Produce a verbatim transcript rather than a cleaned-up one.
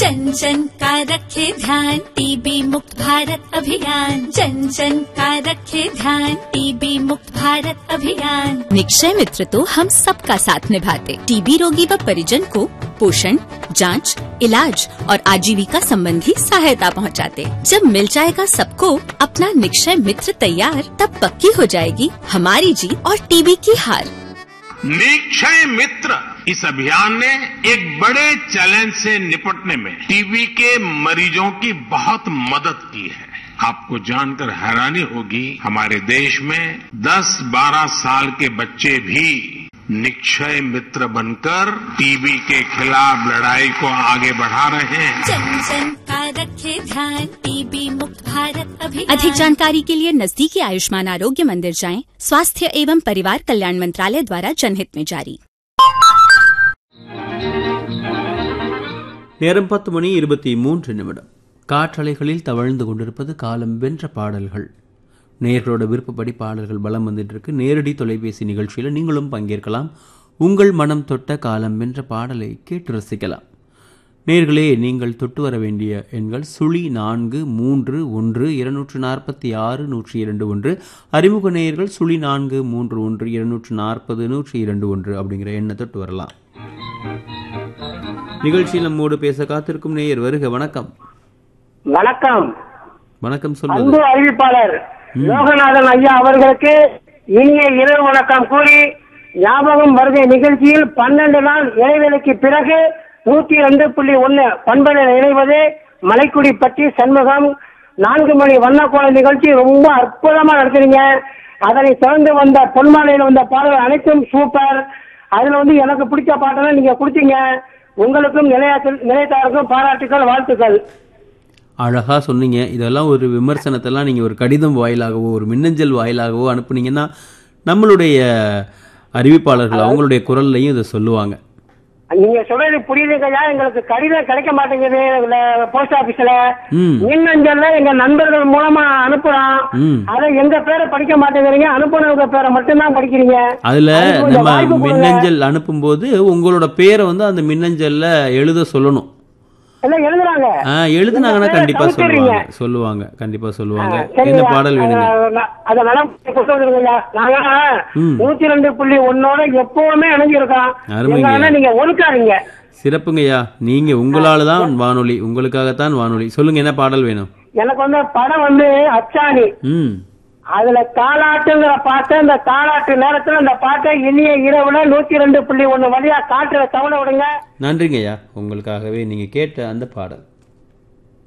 जन जन का रखे ध्यान, टीबी मुक्त भारत अभियान। जन जन का रखे ध्यान, टीबी मुक्त भारत अभियान। निक्षय मित्र तो हम सबका साथ निभाते, टीबी रोगी व परिजन को पोषण, जांच, इलाज और आजीविका संबंधी सहायता पहुंचाते। जब मिल जाएगा सबको अपना निक्षय मित्र तैयार, तब पक्की हो जाएगी हमारी जीत और टीबी की हार। निक्षय मित्र इस अभियान ने एक बड़े चैलेंज से निपटने में टीबी के मरीजों की बहुत मदद की है। आपको जानकर हैरानी होगी, हमारे देश में दस बारह साल के बच्चे भी निक्षय मित्र बनकर टीबी के खिलाफ लड़ाई को आगे बढ़ा रहे हैं। जन जन का रखे ध्यान, टीबी मुक्त भारत अभियान। अधिक जानकारी के लिए नजदीकी आयुष्मान आरोग्य मंदिर जाएं। स्वास्थ्य एवं परिवार कल्याण मंत्रालय द्वारा जनहित में जारी। நேரம் பத்து மணி இருபத்தி மூன்று நிமிடம். காற்றலைகளில் தவழ்ந்து கொண்டிருப்பது காலம் வென்ற பாடல்கள். நேயர்களோட விருப்பப்படி பாடல்கள் பலம் வந்துட்டு இருக்கு. நேரடி தொலைபேசி நிகழ்ச்சியில் நீங்களும் பங்கேற்கலாம். உங்கள் மனம் தொட்ட காலம் வென்ற பாடலை கேட்டு ரசிக்கலாம். நேயர்களே, நீங்கள் தொட்டு வர வேண்டிய எண்கள் சுழி நான்கு மூன்று ஒன்று இருநூற்று நாற்பத்தி ஆறு நூற்றி இரண்டு ஒன்று. அறிமுக நேயர்கள் சுழி நான்கு மூன்று ஒன்று இருநூற்று நாற்பது நூற்றி இரண்டு ஒன்று அப்படிங்கிற எண்ணை தொட்டு வரலாம். நிகழ்ச்சியில் நம்மோடு பேச காத்திருக்கும் நேயர் வருக. வணக்கம். வணக்கம். வணக்கம் சொல்லுங்க. அன்பு அறிவிப்பாளர் யோகநாதன் ஐயா அவர்களுக்கு இனிய இரவு வணக்கம் கூறி, ஞாபகம் வருகை நிகழ்ச்சியில் பன்னெண்டு நாள் இடைவெளிக்கு பிறகு நூத்தி ரெண்டு புள்ளி ஒன்னு பண்பலையில் இணைவது மலைக்குடி பற்றி சண்முகம். நான்கு மணி வண்ணக்கோள நிகழ்ச்சி ரொம்ப அற்புதமா நடத்துறீங்க. அதனை தொடர்ந்து வந்த பொன்மாலையில் வந்த பாடல்கள் அனைத்தும் சூப்பர். அதுல வந்து எனக்கு பிடிச்ச பாட்டெல்லாம் நீங்க கொடுத்தீங்க. உங்களுக்கும் நிலையத்தில் நிலையத்தாருக்கும் பாராட்டுகள், வாழ்த்துக்கள். அழகா சொன்னீங்க. இதெல்லாம் ஒரு விமர்சனத்தெல்லாம் நீங்க ஒரு கடிதம் வாயிலாகவோ ஒரு மின்னஞ்சல் வாயிலாகவோ அனுப்புனீங்கன்னா நம்மளுடைய அறிவிப்பாளர்கள் அவங்களுடைய குரல்லையும் இதை சொல்லுவாங்க. நீங்க சொல்றது புரியுதுங்கய்யா. எங்களுக்கு கடிதம் கிடைக்க மாட்டேங்குது போஸ்ட் ஆபீஸ்ல. மின்னஞ்சல்ல எங்க நண்பர்கள் மூலமா அனுப்புறோம். அதை எங்க பேரை படிக்க மாட்டேங்கிறீங்க, அனுப்புனவங்க பேரை மட்டும்தான் படிக்கிறீங்க. அதுல நம்ம மின்னஞ்சல் அனுப்பும் போது உங்களோட பேரை வந்து அந்த மின்னஞ்சல்ல எழுத சொல்லணும். எழுதுறாங்க. எழுதுனாங்கன்னா கண்டிப்பா சொல்லுவாங்க சொல்லுவாங்க கண்டிப்பா சொல்லுவாங்க. என்ன பாடல் வேணுங்க? நூத்தி ரெண்டு புள்ளி ஒன்னோட எப்பவுமே இணைஞ்சிருக்கோம். நீங்க ஒழுக்காதீங்க. சிறப்புங்கய்யா. நீங்க உங்களாலதான் வானொலி, உங்களுக்காகத்தான் வானொலி. சொல்லுங்க, என்ன பாடல் வேணும்? எனக்கு வந்து படம் வந்து அச்சாணி. ம் அதுல தாலாட்டுங்கிற பாட்டு, அந்த தாலாட்டு நேரத்துல அந்த பாட்டை இனிய இரவுல நூத்தி ரெண்டு புள்ளி ஒன்னு வழியா காட்டுற தவணை விடுங்க. நன்றிங்கய்யா. உங்களுக்காகவே நீங்க கேட்ட அந்த பாடல்.